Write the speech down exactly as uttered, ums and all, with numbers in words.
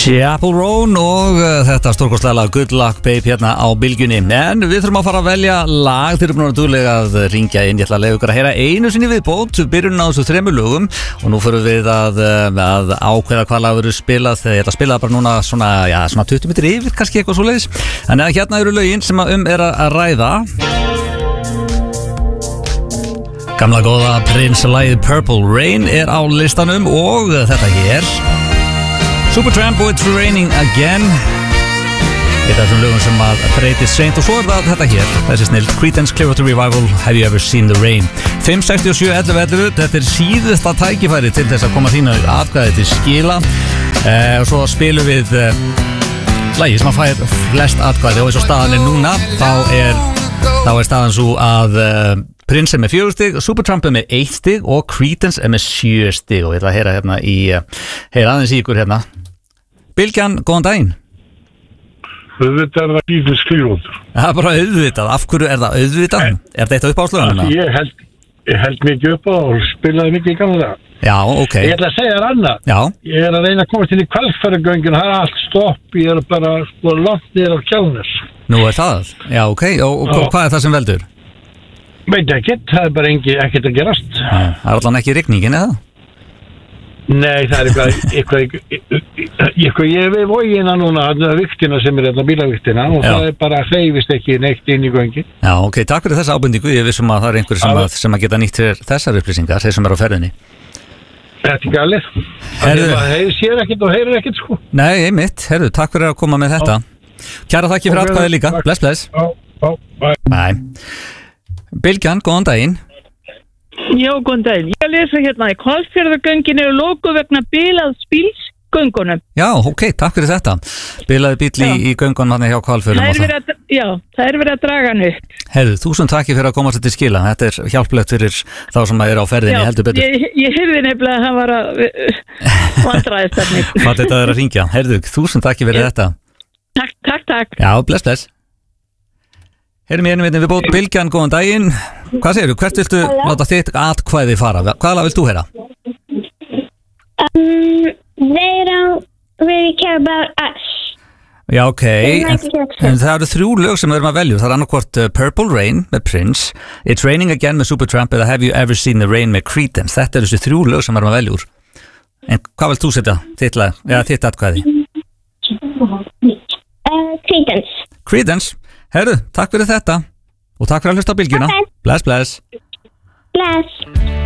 Chappell Roan og uh, þetta stórkostlega lag Good Luck Babe hérna á bylgjunni. En við þurfum að fara að velja lag. Þeir eru búin að dúlega að ringja inn. Ég ætla að leiða ykkur að heyra einu sinni viðbót byrjun á þessu þremur lögum og nú förum við að, að ákveða hvað lag verður spilað. Ég ætla að spila bara núna svona, já, svona tuttugu mínútur yfir, kannski eitthvað svoleiðis. Þannig að hérna eru lögin sem um er að ræða. Gamla góða Prince-lagið Purple Rain er á listanum og þetta hér Supertramp og It's Raining Again. Eitt af þessum lögum sem að breytist seint og svo er það þetta hér, þessi snill Creedence Clearwater Revival, Have You Ever Seen the Rain. fimm sex sjö ellefu ellefu, þetta er síðasta tækifæri til þess að koma þínu atkvæði til skila eh, og svo spilum við eh, lagi sem að fær flest atkvæði og eins og staðan er núna þá er, þá er staðan svo að eh, Prince er með fjögur stig, Supertramp er með eitt stig og Creedence er með sjö stig og ég ætla að heyra hérna í heyra aðeins í ykkur hérna. Bylgjan, góðan daginn. Auðvitað er það Creedence Clearwater. Það er bara auðvitað. Af hverju er það auðvitað? En, er þetta eitt upp á slöðunum? Ég held, ég held mikið upp á og spilaði mikið í gamla daga. Já, ok. Ég ætla að segja þér annað. Já. Ég er að reyna að koma til í Hvalfjarðargöngin, það er allt stopp, ég er bara sko langt niður á Kjálnes. Nú er það? Já, ok. Og, og hvað er það sem veldur? Veit ekkert, það er bara engi, ekkert að gerast. Það er allan ekki rigningin, eða? Nei, það er eitthvað, eitthvað, eitthvað, eitthvað ég er við vógina núna, það er viktina sem er hérna, bílaviktina og Já. Það er bara hreyfist ekki neitt inn í göngin. Já, ok, takk fyrir þessa ábendingu, ég vissum að það er einhverjum sem, að, sem að geta nýtt fyrir þessar upplýsingar, þeir sem er á ferðinni. Þetta er galið, það heyrir sér ekkert og heyrir ekkert sko. Nei, einmitt, herru, takk fyrir að koma með þetta. Kæra þakki fyrir atkvæði líka, bless, bless. Já, já, bye. Bye. Bylgjan, góðan daginn. Já, góðan daginn. Ég að lesa hérna í Hvalfjarðargöngin eru lokuð vegna bilað spíls göngunum. Já, ok, takk fyrir þetta. Bilaði bíll í, í göngunum hann hjá Hvalfjörðum. Það er verið að, já, það er verið að draga hann upp. Herðu, þúsund takki fyrir að koma þetta til skila. Þetta er hjálplegt fyrir þá sem er á ferðinni, heldur betur. Já, ég, ég heyrði nefnilega að hann var að vandræðist þarna. Hvað þetta er að ringja. Herðu, þúsund takki fyrir þetta. Takk, takk, takk. Já, bless, bless. Heyrðum ég einu við bótt Bylgjan, góðan daginn. Hvað segirðu, hvert viltu Hello? Láta þitt atkvæði fara? Hvaða lag vilt þú heyra? Um, they don't really care about us. Já, ok, en, en það eru þrjú lög sem við erum að velja. Það er annarkvort uh, Purple Rain með Prince, It's Raining Again með Supertramp eða Have You Ever Seen the Rain með Creedence. Þetta eru þessi þrjú lög sem við erum að velja úr. En hvað vilt þú setja þitt lag, eða þitt atkvæði? Uh, Creedence. Creedence. Herru, takk fyrir þetta og takk fyrir að hlusta á bylgjuna. Okay. Bless, bless. Bless.